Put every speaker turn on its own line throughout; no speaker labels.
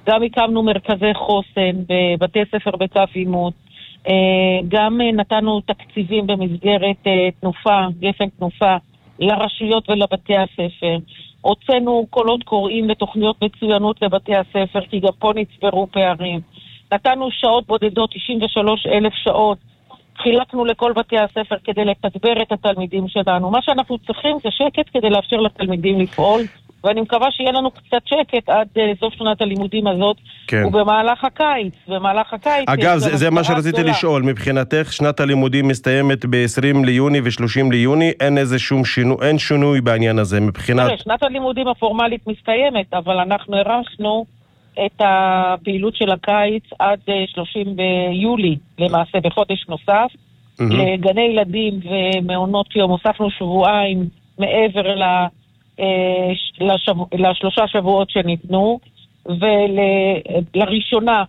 גם הקמנו מרכזי חוסן בבתי ספר בקו עימות, גם נתנו תקציבים במסגרת תנופה, גפן תנופה, לרשויות ולבתי הספר. הוצאנו קולות קוראים לתוכניות מצוינות לבתי הספר, כי גם פה נצברו פערים. נתנו שעות בודדות, 93,000 שעות, חילקנו לכל בתי הספר כדי לתגבר את התלמידים שלנו. מה שאנחנו צריכים זה שקט כדי לאפשר לתלמידים לפעול, ואני מקווה שיהיה לנו קצת שקט עד סוף שנת הלימודים הזאת, כן. ובמהלך הקיץ.
אגב, זה מה שרציתי לשאול, מבחינתך שנת הלימודים מסתיימת ב-20 ליוני ו-30 ליוני, אין שינוי בעניין הזה מבחינת...
שנת הלימודים הפורמלית מסתיימת, אבל אנחנו ערכנו את הפעילות של הקיץ עד 30 ביולי, למעשה בחודש נוסף, לגני ילדים ומעונות יום, הוספנו שבועיים מעבר לשלושה שבועות שניתנו, ולראשונה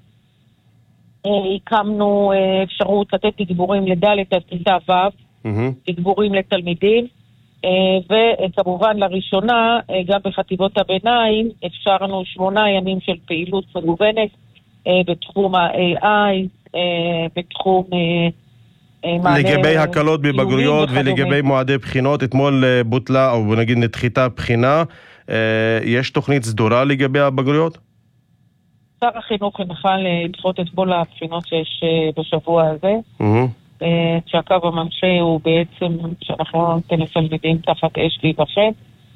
הקמנו אפשרות לתת תגבורים לדלת עד כיתה ו', תגבורים לתלמידים, וכמובן לראשונה גם בחטיבות הביניים אפשרנו 8 ימים של פעילות מגוונת בתחום ה-AI, בתחום
לגבי הקלות בבגרויות ולגבי מועדי בחינות. אתמול בוטלה או נגיד נדחתה בחינה, יש תוכנית סדורה לגבי הבגרויות?
שר החינוך הנחה לדחות את כל הבחינות שיש בשבוע הזה, שהקו המנחה הוא בעצם שאנחנו לא ניתן לתלמידים תחת אש להיבחן,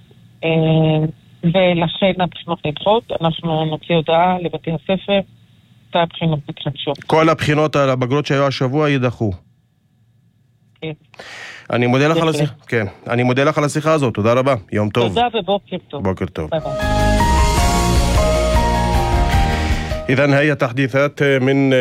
ולכן הבחינות נדחות. אנחנו נוציא הודעה לבתי הספר, אותה הבחינות מתחדשות.
כל הבחינות על הבגרות שהיו השבוע יידחו.
כן.
אני מודה לך על השיחה הזאת, תודה רבה, יום טוב.
תודה ובוקר טוב.
בוקר טוב.
ביי ביי.
إذن هي تحديثات من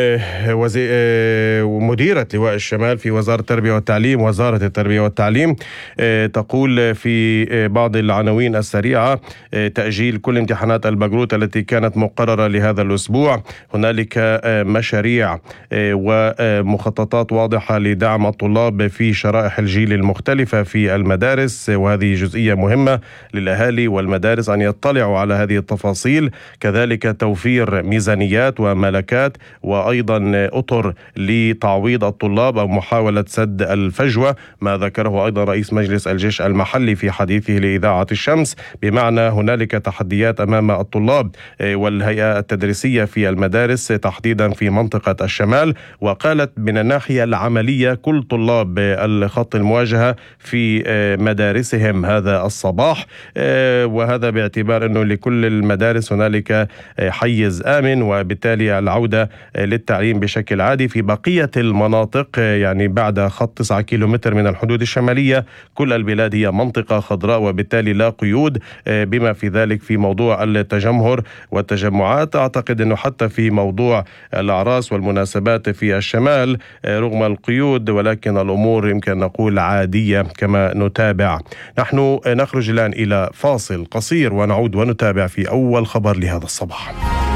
مديرة لواء الشمال في وزارة التربية والتعليم. وزارة التربية والتعليم تقول في بعض العناوين السريعة تأجيل كل امتحانات البكالوريوس التي كانت مقررة لهذا الأسبوع. هنالك مشاريع ومخططات واضحة لدعم الطلاب في شرائح الجيل المختلفة في المدارس، وهذه جزئية مهمة للأهالي والمدارس أن يطلعوا على هذه التفاصيل. كذلك توفير ميزانيات وملكات وأيضا أطر لتعويض الطلاب أو محاولة سد الفجوة، ما ذكره أيضا رئيس مجلس الجيش المحلي في حديثه لإذاعة الشمس، بمعنى هنالك تحديات أمام الطلاب والهيئة التدريسية في المدارس تحديدا في منطقة الشمال. وقالت من الناحية العملية كل طلاب الخط المواجهة في مدارسهم هذا الصباح، وهذا باعتبار أنه لكل المدارس هنالك حيز آمن، وبالتالي العودة للتعليم بشكل عادي. في بقية المناطق يعني بعد خط 9 كيلومتر من الحدود الشمالية كل البلاد هي منطقة خضراء، وبالتالي لا قيود، بما في ذلك في موضوع التجمهر والتجمعات. أعتقد أنه حتى في موضوع الأعراس والمناسبات في الشمال رغم القيود ولكن الأمور يمكن نقول عادية كما نتابع. نحن نخرج الآن إلى فاصل قصير ونعود ونتابع في أول خبر لهذا الصباح.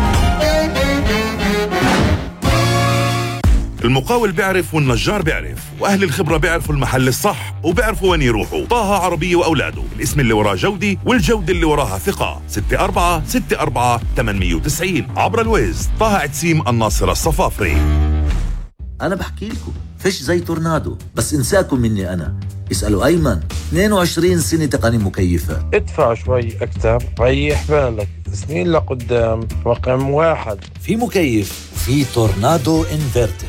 المقاول بيعرف والنجار بيعرف واهل الخبره بيعرفوا المحل الصح وبيعرفوا وين يروحوا. طه عربيه واولاده، الاسم اللي وراه جودي والجوده اللي وراها ثقه. 6464 890 عبر الويز. طه عتسيم الناصر الصفافري.
انا بحكي لكم فيش زي تورنادو، بس انساكم مني انا. اسألوا أيمن، 22 سنة تقني مكيفة.
ادفع شوي أكتر، ريح بالك، سنين لقدام. رقم 1
في مكيف وفي تورنادو انفرتر.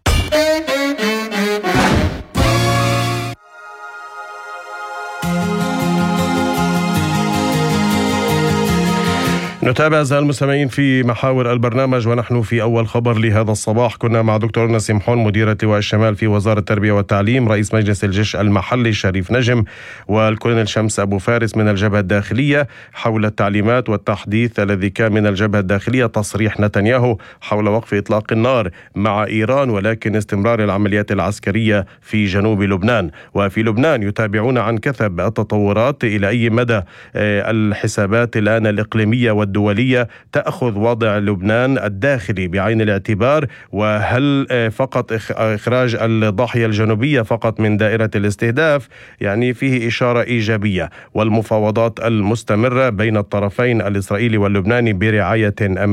نتابع أعزائي المستمعين في محاور البرنامج، ونحن في أول خبر لهذا الصباح. كنا مع دكتور سمحون مديرة لواء الشمال في وزارة التربية والتعليم، رئيس مجلس الجيش المحلي شريف نجم، والكولونيل شمس أبو فارس من الجبهة الداخلية حول التعليمات والتحديث الذي كان من الجبهة الداخلية. تصريح نتنياهو حول وقف إطلاق النار مع إيران ولكن استمرار العمليات العسكرية في جنوب لبنان. وفي لبنان يتابعون عن كثب التطورات إلى أي مدى الحسابات الآن الإقليمية والدولية تأخذ وضع لبنان الداخلي بعين الاعتبار، وهل فقط إخراج الضاحية الجنوبية فقط من دائرة الاستهداف يعني فيه إشارة إيجابية. والمفاوضات المستمرة بين الطرفين الإسرائيلي واللبناني برعاية